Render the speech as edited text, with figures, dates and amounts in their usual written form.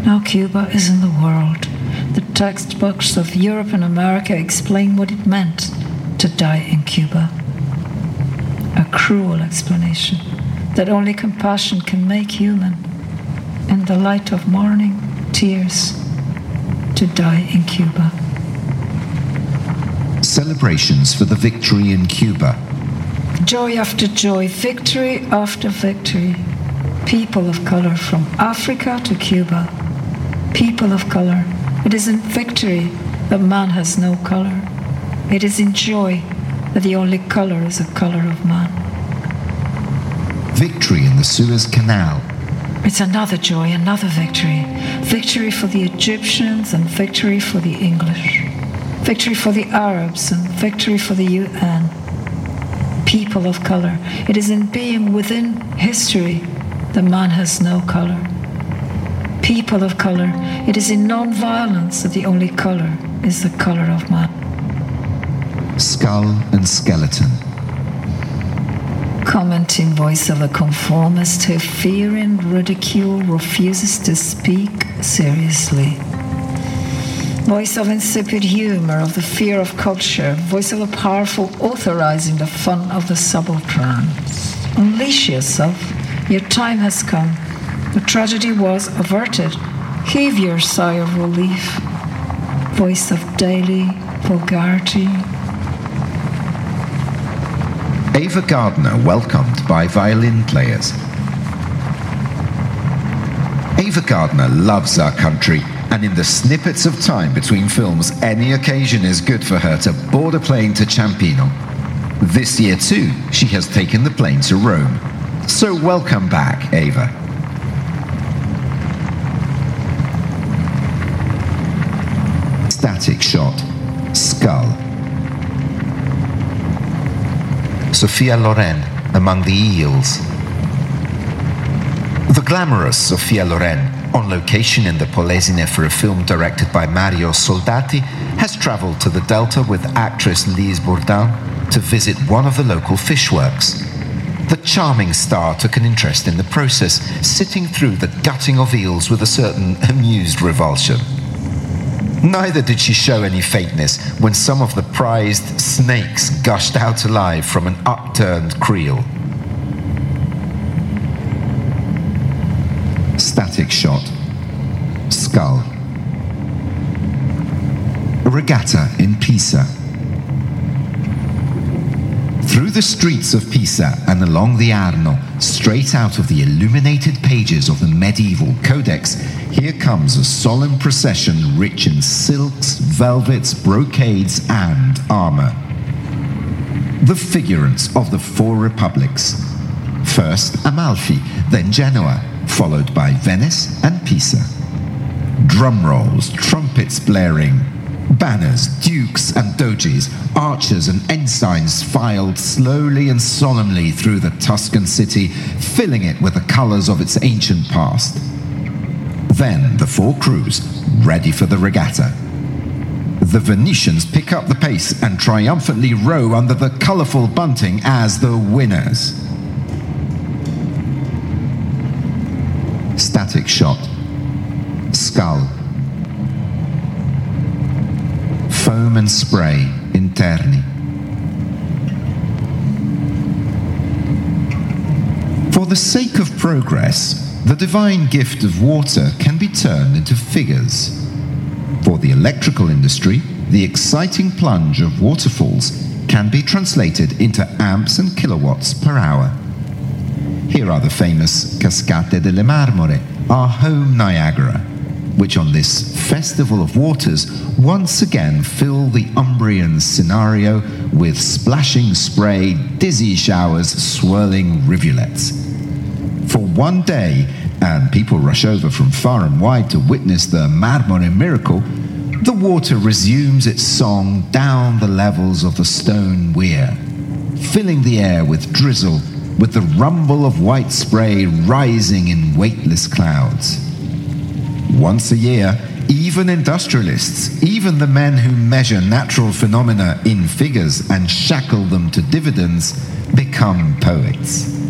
Now Cuba is in the world. The textbooks of Europe and America explain what it meant to die in Cuba. A cruel explanation that only compassion can make human. In the light of mourning, tears, to die in Cuba. Celebrations for the victory in Cuba. Joy after joy, victory after victory. People of color from Africa to Cuba. People of color. It is in victory that man has no color. It is in joy that the only color is the color of man. Victory in the Suez Canal. It's another joy, another victory. Victory for the Egyptians and victory for the English. Victory for the Arabs and victory for the UN. People of color. It is in being within history that man has no color. People of color. It is in non-violence that the only color is the color of man. Skull and skeleton. Commenting voice of a conformist who, fearing ridicule, refuses to speak seriously. Voice of insipid humor, of the fear of culture. Voice of a powerful authorizing the fun of the subaltern. Unleash yourself. Your time has come. The tragedy was averted. Heave your sigh of relief. Voice of daily vulgarity. Ava Gardner welcomed by violin players. Ava Gardner loves our country, and in the snippets of time between films, any occasion is good for her to board a plane to Ciampino. This year too, she has taken the plane to Rome. So welcome back, Ava. Static shot. Skull. Sophia Loren among the eels. The glamorous Sophia Loren, on location in the Polesine for a film directed by Mario Soldati, has travelled to the Delta with actress Lise Bourdin to visit one of the local fishworks. The charming star took an interest in the process, sitting through the gutting of eels with a certain amused revulsion. Neither did she show any faintness when some of the prized snakes gushed out alive from an upturned creel. Static shot. Skull. A regatta in Pisa. Through the streets of Pisa and along the Arno, straight out of the illuminated pages of the medieval codex, here comes a solemn procession rich in silks, velvets, brocades, and armor. The figurants of the four republics. First Amalfi, then Genoa, followed by Venice and Pisa. Drum rolls, trumpets blaring, banners, dukes and doges, archers and ensigns filed slowly and solemnly through the Tuscan city, filling it with the colors of its ancient past. Then the four crews, ready for the regatta. The Venetians pick up the pace and triumphantly row under the colorful bunting as the winners. Static shot. Skull. Foam and spray, interni. For the sake of progress, the divine gift of water can be turned into figures. For the electrical industry, the exciting plunge of waterfalls can be translated into amps and kilowatts per hour. Here are the famous Cascate delle Marmore, our home Niagara, which on this festival of waters once again fill the Umbrian scenario with splashing spray, dizzy showers, swirling rivulets. For one day, and people rush over from far and wide to witness the Marmore miracle, the water resumes its song down the levels of the stone weir, filling the air with drizzle, with the rumble of white spray rising in weightless clouds. Once a year, even industrialists, even the men who measure natural phenomena in figures and shackle them to dividends, become poets.